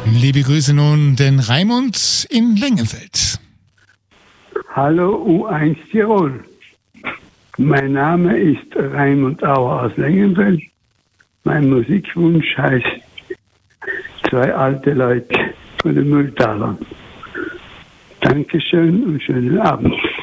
Liebe Grüße nun den Raimund in Lengenfeld. Hallo U1 Tirol. Mein Name ist Raimund Auer aus Lengenfeld. Mein Musikwunsch heißt Zwei alte Leute von den Mülltalern. Dankeschön und schönen Abend.